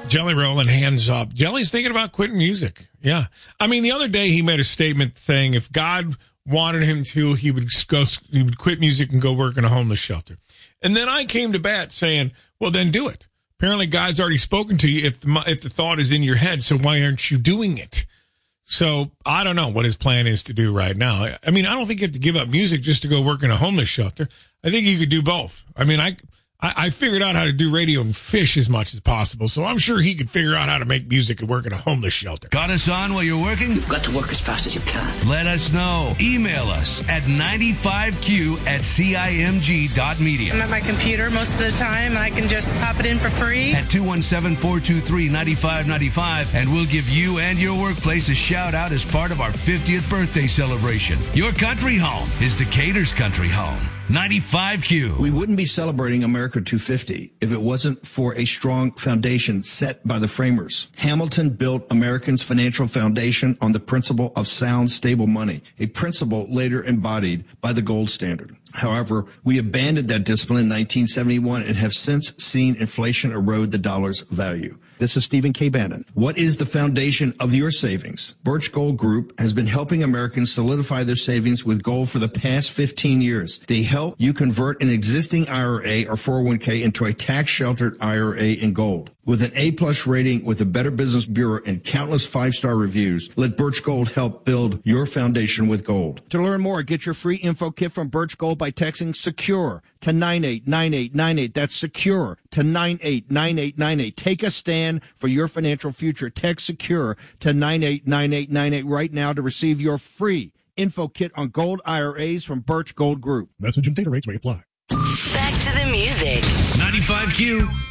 Jelly Rolling, hands up. Jelly's thinking about quitting music. Yeah. I mean, the other day he made a statement saying if God wanted him to, he would quit music and go work in a homeless shelter. And then I came to bat saying, well, then do it. Apparently God's already spoken to you if the thought is in your head, so why aren't you doing it? So I don't know what his plan is to do right now. I mean, I don't think you have to give up music just to go work in a homeless shelter. I think you could do both. I mean, I figured out how to do radio and fish as much as possible, so I'm sure he could figure out how to make music and work in a homeless shelter. Got us on while you're working? You've got to work as fast as you can. Let us know. Email us at 95q@cimg.media. I'm at my computer most of the time, and I can just pop it in for free. At 217-423-9595, and we'll give you and your workplace a shout-out as part of our 50th birthday celebration. Your country home is Decatur's country home. 95Q. We wouldn't be celebrating America 250 if it wasn't for a strong foundation set by the framers. Hamilton built Americans' financial foundation on the principle of sound, stable money, a principle later embodied by the gold standard. However, we abandoned that discipline in 1971 and have since seen inflation erode the dollar's value. This is Stephen K. Bannon. What is the foundation of your savings? Birch Gold Group has been helping Americans solidify their savings with gold for the past 15 years. They help you convert an existing IRA or 401k into a tax-sheltered IRA in gold. With an A-plus rating with the Better Business Bureau and countless five-star reviews, let Birch Gold help build your foundation with gold. To learn more, get your free info kit from Birch Gold by texting SECURE to 989898. That's SECURE to 989898. Take a stand for your financial future. Text SECURE to 989898 right now to receive your free info kit on gold IRAs from Birch Gold Group. Message and data rates may apply. Back to the music. 95Q.